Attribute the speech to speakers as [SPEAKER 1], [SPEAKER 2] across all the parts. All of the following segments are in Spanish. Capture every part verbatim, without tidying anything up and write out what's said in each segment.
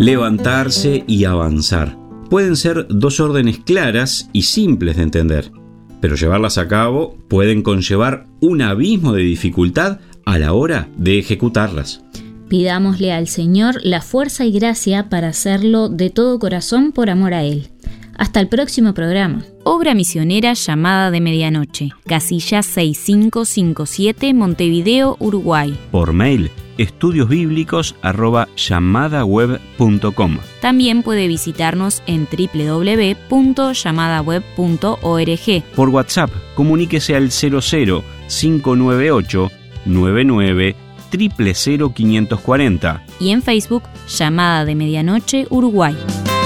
[SPEAKER 1] levantarse y avanzar. Pueden ser dos órdenes claras y simples de entender, pero llevarlas a cabo pueden conllevar un abismo de dificultad a la hora de ejecutarlas.
[SPEAKER 2] Pidámosle al Señor la fuerza y gracia para hacerlo de todo corazón por amor a Él. Hasta el próximo programa.
[SPEAKER 3] Obra misionera Llamada de Medianoche, casilla seis cinco cinco siete, Montevideo, Uruguay.
[SPEAKER 1] Por mail, estudiosbíblicos arroba llamadaweb punto com.
[SPEAKER 3] También puede visitarnos en doble u doble u doble u punto llamadaweb punto org.
[SPEAKER 1] Por WhatsApp, comuníquese al cero cero cinco nueve ocho nueve nueve cero cero cero quinientos cuarenta.
[SPEAKER 3] Y en Facebook, Llamada de Medianoche, Uruguay.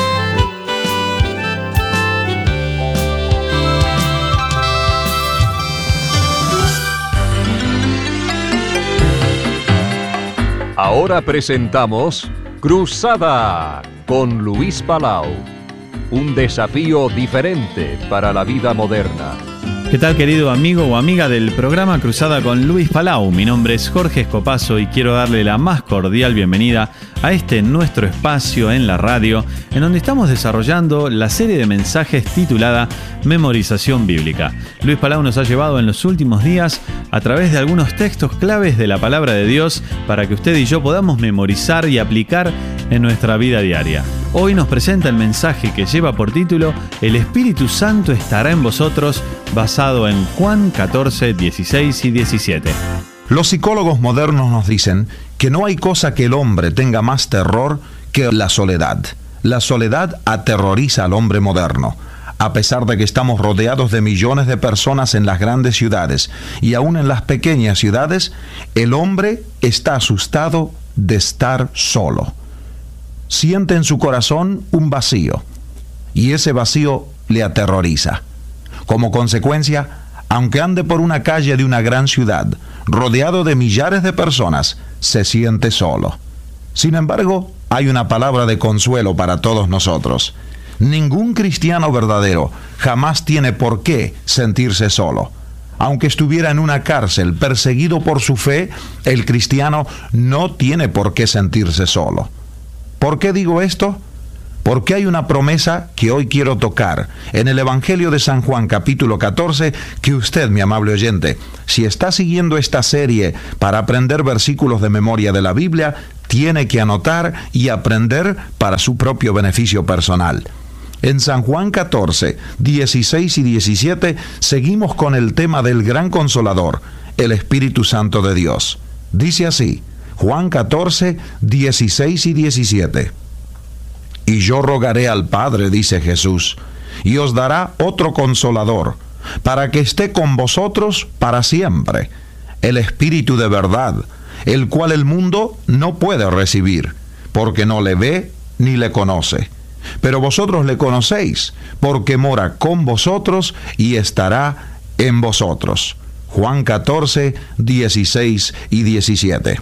[SPEAKER 4] Ahora presentamos Cruzada con Luis Palau. Un desafío diferente para la vida moderna.
[SPEAKER 5] ¿Qué tal, querido amigo o amiga del programa Cruzada con Luis Palau? Mi nombre es Jorge Escopazo y quiero darle la más cordial bienvenida a este nuestro espacio en la radio, en donde estamos desarrollando la serie de mensajes titulada Memorización Bíblica. Luis Palau nos ha llevado en los últimos días a través de algunos textos claves de la palabra de Dios para que usted y yo podamos memorizar y aplicar en nuestra vida diaria. Hoy nos presenta el mensaje que lleva por título El Espíritu Santo estará en vosotros, basado en Juan catorce, dieciséis y diecisiete.
[SPEAKER 6] Los psicólogos modernos nos dicen que no hay cosa que el hombre tenga más terror que la soledad. La soledad aterroriza al hombre moderno. A pesar de que estamos rodeados de millones de personas en las grandes ciudades y aún en las pequeñas ciudades, el hombre está asustado de estar solo. Siente en su corazón un vacío, y ese vacío le aterroriza. Como consecuencia, aunque ande por una calle de una gran ciudad, rodeado de millares de personas, se siente solo. Sin embargo, hay una palabra de consuelo para todos nosotros. Ningún cristiano verdadero jamás tiene por qué sentirse solo. Aunque estuviera en una cárcel perseguido por su fe, el cristiano no tiene por qué sentirse solo. ¿Por qué digo esto? Porque hay una promesa que hoy quiero tocar en el Evangelio de San Juan, capítulo catorce, que usted, mi amable oyente, si está siguiendo esta serie para aprender versículos de memoria de la Biblia, tiene que anotar y aprender para su propio beneficio personal. En San Juan catorce, dieciséis y diecisiete, seguimos con el tema del gran consolador, el Espíritu Santo de Dios. Dice así, Juan catorce, dieciséis y diecisiete. Y yo rogaré al Padre, dice Jesús, y os dará otro consolador, para que esté con vosotros para siempre, el Espíritu de verdad, el cual el mundo no puede recibir, porque no le ve ni le conoce. Pero vosotros le conocéis, porque mora con vosotros y estará en vosotros. Juan catorce, dieciséis y diecisiete.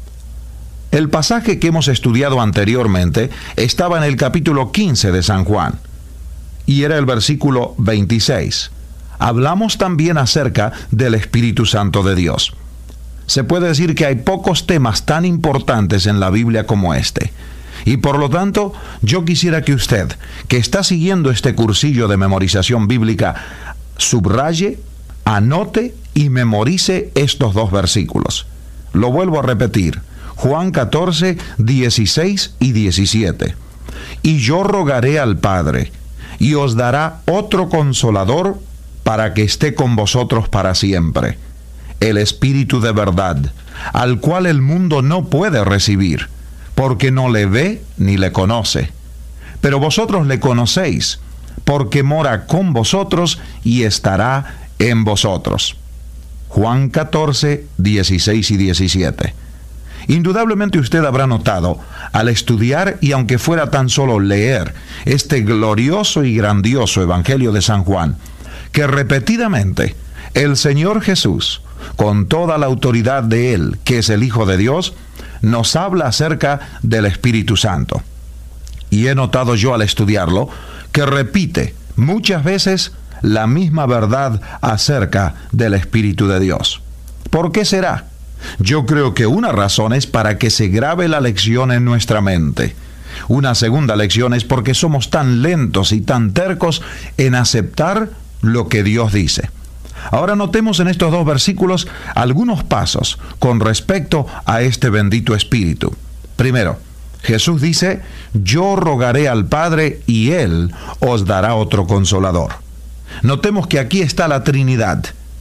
[SPEAKER 6] El pasaje que hemos estudiado anteriormente estaba en el capítulo quince de San Juan, y era el versículo veintiséis. Hablamos también acerca del Espíritu Santo de Dios. Se puede decir que hay pocos temas tan importantes en la Biblia como este. Y por lo tanto, yo quisiera que usted, que está siguiendo este cursillo de memorización bíblica, subraye, anote y memorice estos dos versículos. Lo vuelvo a repetir. Juan catorce, dieciséis y diecisiete. Y yo rogaré al Padre, y os dará otro consolador para que esté con vosotros para siempre, el Espíritu de verdad, al cual el mundo no puede recibir, porque no le ve ni le conoce. Pero vosotros le conocéis, porque mora con vosotros y estará en vosotros. Juan catorce, dieciséis y diecisiete. Indudablemente usted habrá notado, al estudiar y aunque fuera tan solo leer este glorioso y grandioso Evangelio de San Juan, que repetidamente el Señor Jesús, con toda la autoridad de Él, que es el Hijo de Dios, nos habla acerca del Espíritu Santo. Y he notado yo al estudiarlo, que repite muchas veces la misma verdad acerca del Espíritu de Dios. ¿Por qué será? Yo creo que una razón es para que se grabe la lección en nuestra mente. Una segunda lección es porque somos tan lentos y tan tercos en aceptar lo que Dios dice. Ahora notemos en estos dos versículos algunos pasos con respecto a este bendito Espíritu. Primero, Jesús dice, yo rogaré al Padre y Él os dará otro consolador. Notemos que aquí está la Trinidad.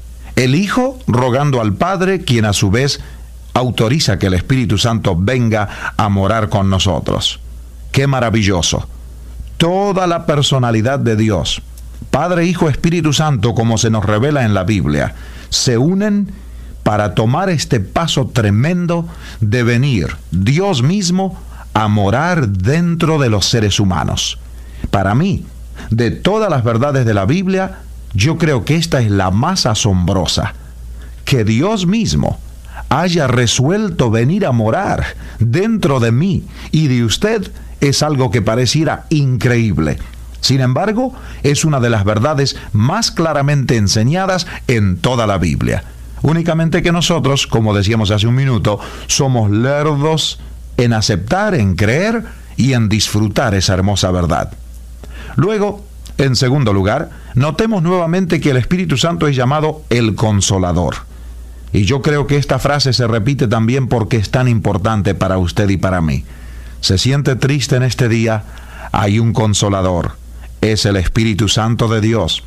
[SPEAKER 6] El Hijo rogando al Padre, quien a su vez autoriza que el Espíritu Santo venga a morar con nosotros. ¡Qué maravilloso! Toda la personalidad de Dios, Padre, Hijo, Espíritu Santo, como se nos revela en la Biblia, se unen para tomar este paso tremendo de venir Dios mismo a morar dentro de los seres humanos. Para mí, de todas las verdades de la Biblia, yo creo que esta es la más asombrosa, que Dios mismo haya resuelto venir a morar dentro de mí y de usted es algo que pareciera increíble. Sin embargo, es una de las verdades más claramente enseñadas en toda la Biblia. Únicamente que nosotros, como decíamos hace un minuto, somos lerdos en aceptar, en creer y en disfrutar esa hermosa verdad. Luego, en segundo lugar, notemos nuevamente que el Espíritu Santo es llamado el Consolador. Y yo creo que esta frase se repite también porque es tan importante para usted y para mí. ¿Se siente triste en este día? Hay un Consolador. Es el Espíritu Santo de Dios.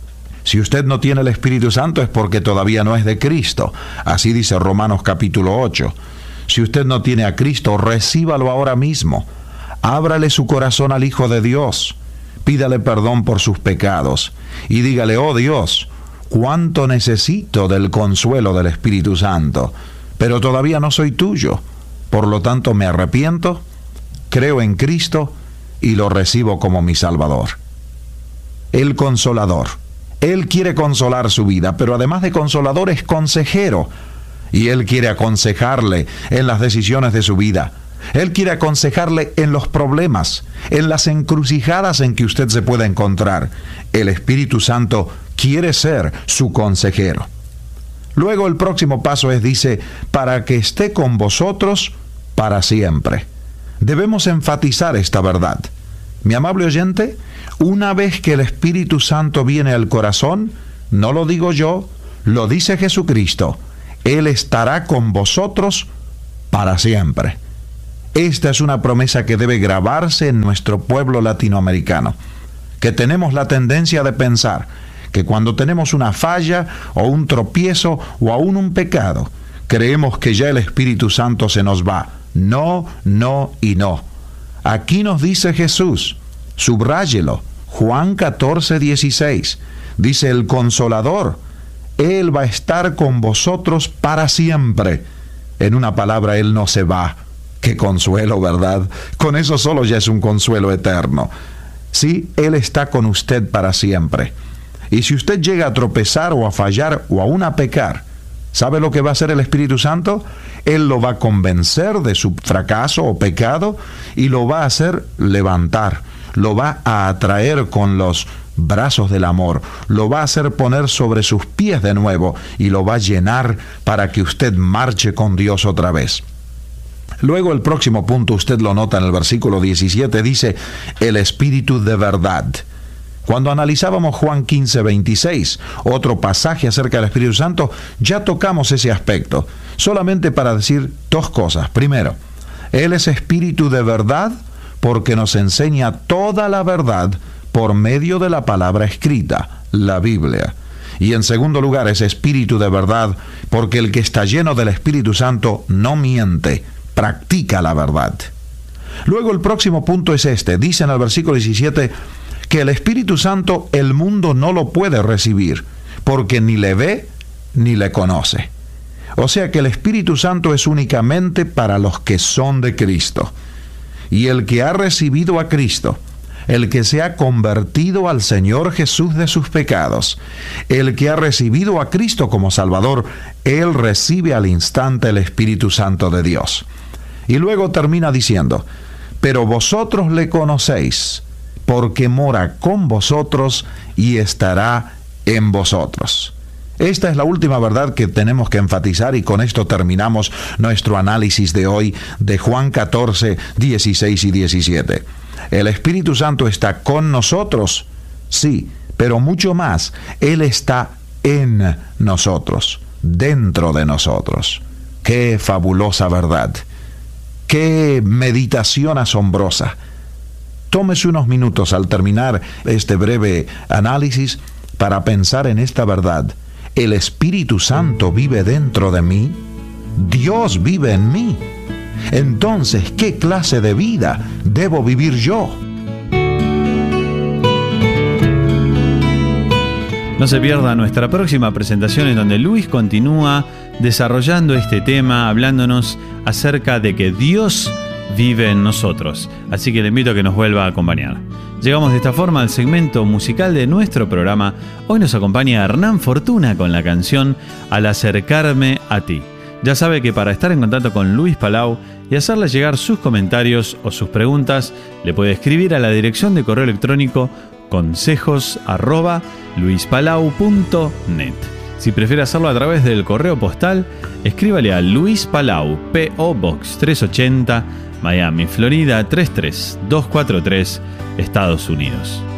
[SPEAKER 6] Si usted no tiene el Espíritu Santo es porque todavía no es de Cristo. Así dice Romanos capítulo ocho. Si usted no tiene a Cristo, recíbalo ahora mismo. Ábrale su corazón al Hijo de Dios. Pídale perdón por sus pecados. Y dígale, oh Dios, cuánto necesito del consuelo del Espíritu Santo. Pero todavía no soy tuyo. Por lo tanto, me arrepiento, creo en Cristo y lo recibo como mi Salvador. El Consolador. Él quiere consolar su vida, pero además de consolador es consejero. Y Él quiere aconsejarle en las decisiones de su vida. Él quiere aconsejarle en los problemas, en las encrucijadas en que usted se pueda encontrar. El Espíritu Santo quiere ser su consejero. Luego el próximo paso es, dice, para que esté con vosotros para siempre. Debemos enfatizar esta verdad. Mi amable oyente, una vez que el Espíritu Santo viene al corazón, no lo digo yo, lo dice Jesucristo, Él estará con vosotros para siempre. Esta es una promesa que debe grabarse en nuestro pueblo latinoamericano, que tenemos la tendencia de pensar que cuando tenemos una falla o un tropiezo o aún un pecado, creemos que ya el Espíritu Santo se nos va. No, no y no. Aquí nos dice Jesús, subráyelo, Juan catorce, dieciséis, dice el Consolador, Él va a estar con vosotros para siempre. En una palabra, Él no se va. ¡Qué consuelo!, ¿verdad? Con eso solo ya es un consuelo eterno. Sí, Él está con usted para siempre. Y si usted llega a tropezar o a fallar o aún a pecar, ¿sabe lo que va a hacer el Espíritu Santo? Él lo va a convencer de su fracaso o pecado y lo va a hacer levantar, lo va a atraer con los brazos del amor, lo va a hacer poner sobre sus pies de nuevo y lo va a llenar para que usted marche con Dios otra vez. Luego el próximo punto, usted lo nota en el versículo diecisiete, dice, el Espíritu de verdad. Cuando analizábamos Juan quince, veintiséis, otro pasaje acerca del Espíritu Santo, ya tocamos ese aspecto, solamente para decir dos cosas. Primero, Él es Espíritu de verdad porque nos enseña toda la verdad por medio de la palabra escrita, la Biblia. Y en segundo lugar, es Espíritu de verdad porque el que está lleno del Espíritu Santo no miente, practica la verdad. Luego el próximo punto es este, dice en el versículo diecisiete, que el Espíritu Santo el mundo no lo puede recibir, porque ni le ve ni le conoce. O sea que el Espíritu Santo es únicamente para los que son de Cristo. Y el que ha recibido a Cristo, el que se ha convertido al Señor Jesús de sus pecados, el que ha recibido a Cristo como Salvador, él recibe al instante el Espíritu Santo de Dios. Y luego termina diciendo, pero vosotros le conocéis, porque mora con vosotros y estará en vosotros. Esta es la última verdad que tenemos que enfatizar y con esto terminamos nuestro análisis de hoy de Juan catorce, dieciséis y diecisiete. El Espíritu Santo está con nosotros, sí, pero mucho más, Él está en nosotros, dentro de nosotros. ¡Qué fabulosa verdad! ¡Qué meditación asombrosa! Tómese unos minutos al terminar este breve análisis para pensar en esta verdad. El Espíritu Santo vive dentro de mí. Dios vive en mí. Entonces, ¿qué clase de vida debo vivir yo?
[SPEAKER 5] No se pierda nuestra próxima presentación en donde Luis continúa desarrollando este tema, hablándonos acerca de que Dios vive en nosotros. Así que le invito a que nos vuelva a acompañar. Llegamos de esta forma al segmento musical de nuestro programa. Hoy nos acompaña Hernán Fortuna con la canción Al acercarme a ti. Ya sabe que para estar en contacto con Luis Palau y hacerle llegar sus comentarios o sus preguntas, le puede escribir a la dirección de correo electrónico consejos arroba luispalau punto net. Si prefiere hacerlo a través del correo postal, escríbale a Luis Palau, P O Box trescientos ochenta, Miami, Florida tres tres dos cuatro tres, Estados Unidos.